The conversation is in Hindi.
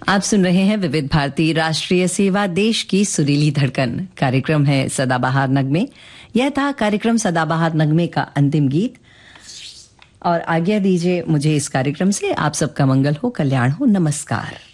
आप सुन रहे हैं विविध भारती राष्ट्रीय सेवा, देश की सुरीली धड़कन। कार्यक्रम है सदाबहार नगमे। यह था कार्यक्रम सदाबहार नगमे का अंतिम गीत। और आज्ञा दीजिए मुझे इस कार्यक्रम से। आप सबका मंगल हो, कल्याण हो। नमस्कार।